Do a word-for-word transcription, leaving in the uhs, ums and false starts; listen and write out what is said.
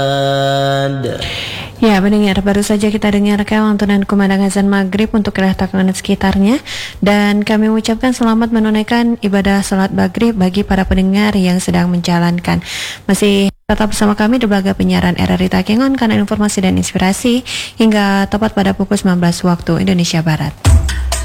Ya, pendengar, baru saja kita dengarkan lantunan kumandang azan maghrib untuk wilayah Takengon dan sekitarnya. Dan kami mengucapkan selamat menunaikan ibadah salat maghrib bagi para pendengar yang sedang menjalankan. Masih tetap bersama kami di Belaga Penyiaran R R I Takengon, karena informasi dan inspirasi hingga tepat pada pukul sembilan belas waktu Indonesia Barat.